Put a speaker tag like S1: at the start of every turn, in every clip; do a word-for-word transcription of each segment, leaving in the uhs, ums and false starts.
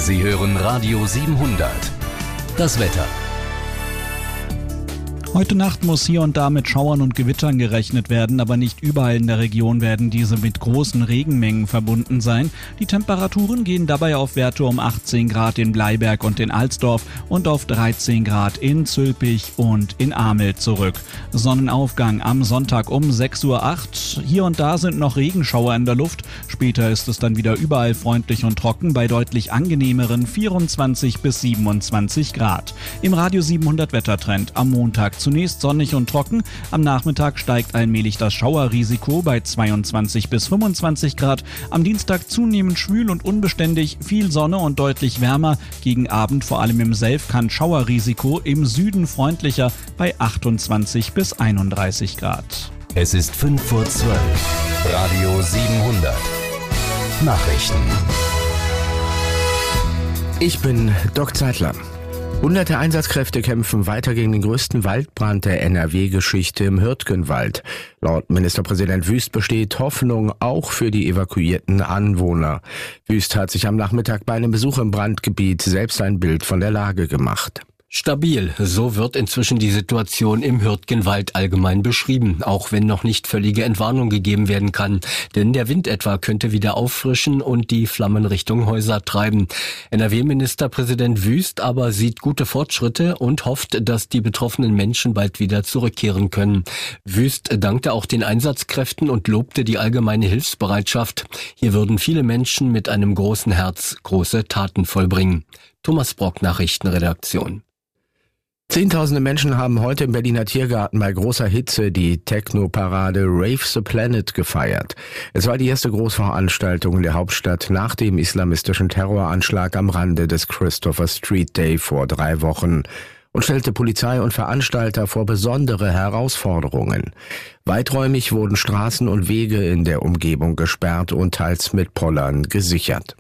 S1: Sie hören Radio siebenhundert. Das Wetter.
S2: Heute Nacht muss hier und da mit Schauern und Gewittern gerechnet werden, aber nicht überall in der Region werden diese mit großen Regenmengen verbunden sein. Die Temperaturen gehen dabei auf Werte um achtzehn Grad in Bleiberg und in Alsdorf und auf dreizehn Grad in Zülpich und in Amel zurück. Sonnenaufgang am Sonntag um sechs Uhr acht. Hier und da sind noch Regenschauer in der Luft. Später ist es dann wieder überall freundlich und trocken bei deutlich angenehmeren vierundzwanzig bis siebenundzwanzig Grad. Im Radio siebenhundert Wettertrend am Montag zunächst sonnig und trocken. Am Nachmittag steigt allmählich das Schauerrisiko bei zweiundzwanzig bis fünfundzwanzig Grad. Am Dienstag zunehmend schwül und unbeständig, viel Sonne und deutlich wärmer. Gegen Abend vor allem im Selfkant Schauerrisiko, im Süden freundlicher bei achtundzwanzig bis einunddreißig Grad.
S1: Es ist fünf vor zwölf. Radio siebenhundert. Nachrichten.
S3: Ich bin Doc Zeitler. Hunderte Einsatzkräfte kämpfen weiter gegen den größten Waldbrand der N R W-Geschichte im Hürtgenwald. Laut Ministerpräsident Wüst besteht Hoffnung auch für die evakuierten Anwohner. Wüst hat sich am Nachmittag bei einem Besuch im Brandgebiet selbst ein Bild von der Lage gemacht.
S4: Stabil, so wird inzwischen die Situation im Hürtgenwald allgemein beschrieben, auch wenn noch nicht völlige Entwarnung gegeben werden kann. Denn der Wind etwa könnte wieder auffrischen und die Flammen Richtung Häuser treiben. N R W-Ministerpräsident Wüst aber sieht gute Fortschritte und hofft, dass die betroffenen Menschen bald wieder zurückkehren können. Wüst dankte auch den Einsatzkräften und lobte die allgemeine Hilfsbereitschaft. Hier würden viele Menschen mit einem großen Herz große Taten vollbringen. Thomas Brock, Nachrichtenredaktion.
S3: Zehntausende Menschen haben heute im Berliner Tiergarten bei großer Hitze die Techno-Parade Rave the Planet gefeiert. Es war die erste Großveranstaltung in der Hauptstadt nach dem islamistischen Terroranschlag am Rande des Christopher Street Day vor drei Wochen und stellte Polizei und Veranstalter vor besondere Herausforderungen. Weiträumig wurden Straßen und Wege in der Umgebung gesperrt und teils mit Pollern gesichert.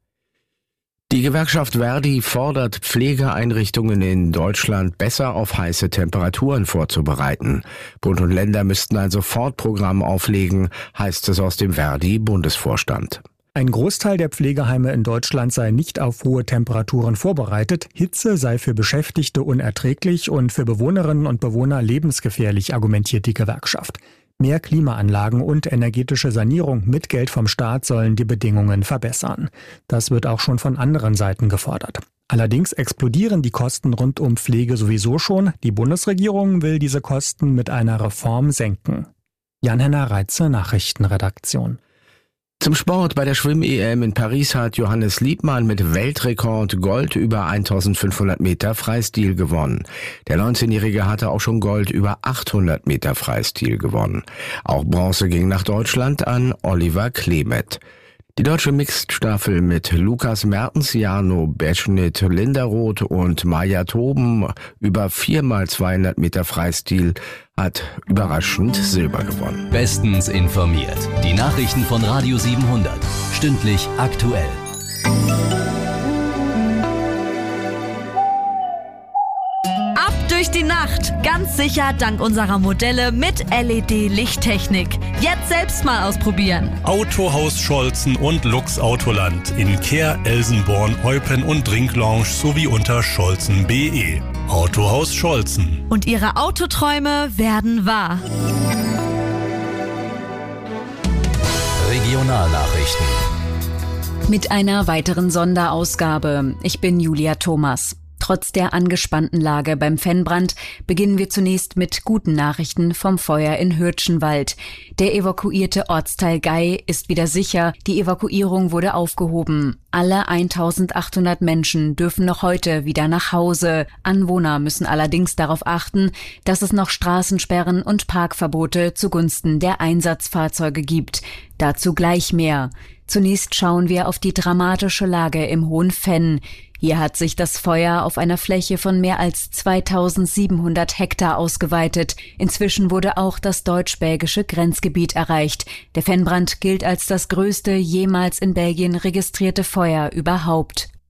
S3: Die Gewerkschaft Verdi fordert Pflegeeinrichtungen in Deutschland besser auf heiße Temperaturen vorzubereiten. Bund und Länder müssten ein Sofortprogramm auflegen, heißt es aus dem Verdi-Bundesvorstand.
S5: Ein Großteil der Pflegeheime in Deutschland sei nicht auf hohe Temperaturen vorbereitet. Hitze sei für Beschäftigte unerträglich und für Bewohnerinnen und Bewohner lebensgefährlich, argumentiert die Gewerkschaft. Mehr Klimaanlagen und energetische Sanierung mit Geld vom Staat sollen die Bedingungen verbessern. Das wird auch schon von anderen Seiten gefordert. Allerdings explodieren die Kosten rund um Pflege sowieso schon. Die Bundesregierung will diese Kosten mit einer Reform senken. Jan-Henner Reitze, Nachrichtenredaktion.
S3: Zum Sport. Bei der Schwimm-E M in Paris hat Johannes Liebmann mit Weltrekord Gold über eintausendfünfhundert Meter Freistil gewonnen. Der neunzehnjährige hatte auch schon Gold über achthundert Meter Freistil gewonnen. Auch Bronze ging nach Deutschland an Oliver Klemet. Die deutsche Mixed-Staffel mit Lukas Mertens, Jano Beschnit, Linda Roth und Maja Toben über vier mal zweihundert Meter Freistil hat überraschend Silber gewonnen.
S1: Bestens informiert. Die Nachrichten von Radio siebenhundert. Stündlich aktuell.
S6: Ab durch die Nacht. Ganz sicher dank unserer Modelle mit L E D-Lichttechnik. Jetzt selbst mal ausprobieren.
S7: Autohaus Scholzen und Lux Autoland in Kehr, Elsenborn, Eupen und Drinklounge sowie unter scholzen punkt de. Autohaus Scholzen.
S6: Und Ihre Autoträume werden wahr.
S1: Regionalnachrichten.
S8: Mit einer weiteren Sonderausgabe. Ich bin Julia Thomas. Trotz der angespannten Lage beim Fennbrand beginnen wir zunächst mit guten Nachrichten vom Feuer in Hürtgenwald. Der evakuierte Ortsteil Gey ist wieder sicher. Die Evakuierung wurde aufgehoben. Alle eintausendachthundert Menschen dürfen noch heute wieder nach Hause. Anwohner müssen allerdings darauf achten, dass es noch Straßensperren und Parkverbote zugunsten der Einsatzfahrzeuge gibt. Dazu gleich mehr. Zunächst schauen wir auf die dramatische Lage im Hohen Fenn. Hier hat sich das Feuer auf einer Fläche von mehr als zweitausendsiebenhundert Hektar ausgeweitet. Inzwischen wurde auch das deutsch-belgische Grenzgebiet erreicht. Der Fennbrand gilt als das größte jemals in Belgien registrierte Feuer überhaupt.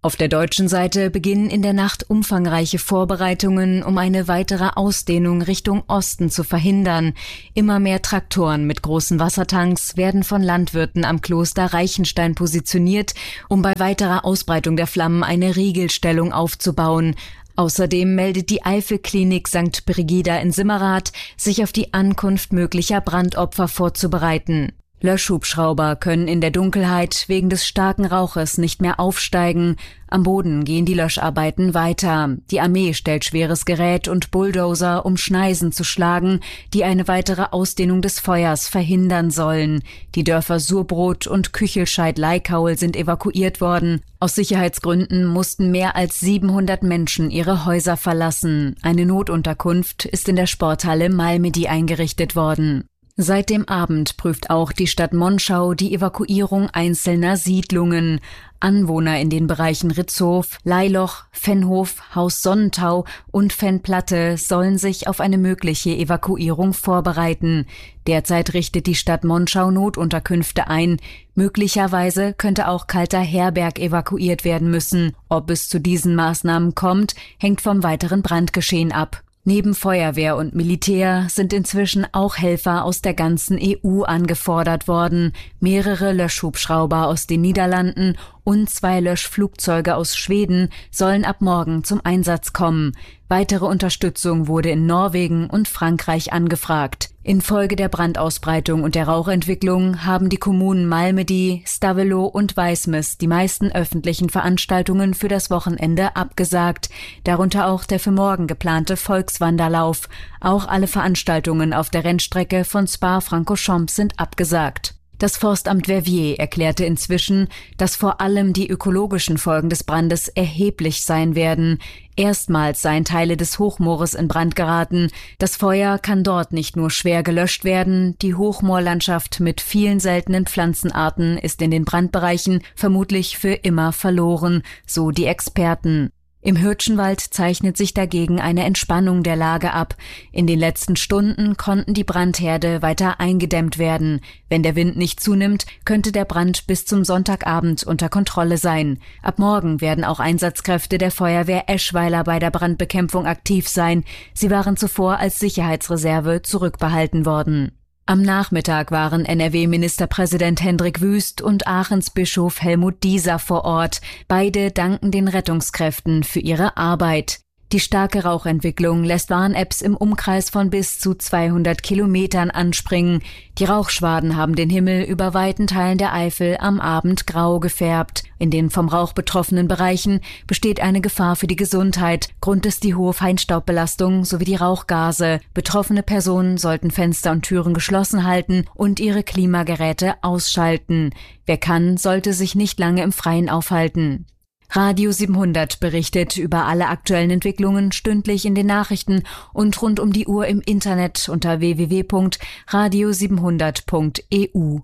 S8: Auf der deutschen Seite beginnen in der Nacht umfangreiche Vorbereitungen, um eine weitere Ausdehnung Richtung Osten zu verhindern. Immer mehr Traktoren mit großen Wassertanks werden von Landwirten am Kloster Reichenstein positioniert, um bei weiterer Ausbreitung der Flammen eine Riegelstellung aufzubauen. Außerdem meldet die Eifel-Klinik Sankt Brigida in Simmerath, sich auf die Ankunft möglicher Brandopfer vorzubereiten. Löschhubschrauber können in der Dunkelheit wegen des starken Rauches nicht mehr aufsteigen. Am Boden gehen die Löscharbeiten weiter. Die Armee stellt schweres Gerät und Bulldozer, um Schneisen zu schlagen, die eine weitere Ausdehnung des Feuers verhindern sollen. Die Dörfer Surbrot und Küchelscheid-Leikaul sind evakuiert worden. Aus Sicherheitsgründen mussten mehr als siebenhundert Menschen ihre Häuser verlassen. Eine Notunterkunft ist in der Sporthalle Malmedy eingerichtet worden. Seit dem Abend prüft auch die Stadt Monschau die Evakuierung einzelner Siedlungen. Anwohner in den Bereichen Ritzhof, Leiloch, Venhof, Haus Sonnentau und Venplatte sollen sich auf eine mögliche Evakuierung vorbereiten. Derzeit richtet die Stadt Monschau Notunterkünfte ein. Möglicherweise könnte auch Kalter Herberg evakuiert werden müssen. Ob es zu diesen Maßnahmen kommt, hängt vom weiteren Brandgeschehen ab. Neben Feuerwehr und Militär sind inzwischen auch Helfer aus der ganzen E U angefordert worden. Mehrere Löschhubschrauber aus den Niederlanden und zwei Löschflugzeuge aus Schweden sollen ab morgen zum Einsatz kommen. Weitere Unterstützung wurde in Norwegen und Frankreich angefragt. Infolge der Brandausbreitung und der Rauchentwicklung haben die Kommunen Malmedy, Stavelot und Weismes die meisten öffentlichen Veranstaltungen für das Wochenende abgesagt, darunter auch der für morgen geplante Volkswanderlauf. Auch alle Veranstaltungen auf der Rennstrecke von Spa-Francorchamps sind abgesagt. Das Forstamt Verviers erklärte inzwischen, dass vor allem die ökologischen Folgen des Brandes erheblich sein werden. Erstmals seien Teile des Hochmoores in Brand geraten. Das Feuer kann dort nicht nur schwer gelöscht werden, die Hochmoorlandschaft mit vielen seltenen Pflanzenarten ist in den Brandbereichen vermutlich für immer verloren, so die Experten. Im Hürtschenwald zeichnet sich dagegen eine Entspannung der Lage ab. In den letzten Stunden konnten die Brandherde weiter eingedämmt werden. Wenn der Wind nicht zunimmt, könnte der Brand bis zum Sonntagabend unter Kontrolle sein. Ab morgen werden auch Einsatzkräfte der Feuerwehr Eschweiler bei der Brandbekämpfung aktiv sein. Sie waren zuvor als Sicherheitsreserve zurückbehalten worden. Am Nachmittag waren N R W-Ministerpräsident Hendrik Wüst und Aachens Bischof Helmut Dieser vor Ort. Beide danken den Rettungskräften für ihre Arbeit. Die starke Rauchentwicklung lässt Warn-Apps im Umkreis von bis zu zweihundert Kilometern anspringen. Die Rauchschwaden haben den Himmel über weiten Teilen der Eifel am Abend grau gefärbt. In den vom Rauch betroffenen Bereichen besteht eine Gefahr für die Gesundheit. Grund ist die hohe Feinstaubbelastung sowie die Rauchgase. Betroffene Personen sollten Fenster und Türen geschlossen halten und ihre Klimageräte ausschalten. Wer kann, sollte sich nicht lange im Freien aufhalten. Radio siebenhundert berichtet über alle aktuellen Entwicklungen stündlich in den Nachrichten und rund um die Uhr im Internet unter w w w punkt radio siebenhundert punkt e u.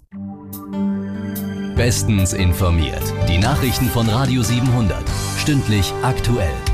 S1: Bestens informiert. Die Nachrichten von Radio siebenhundert. Stündlich aktuell.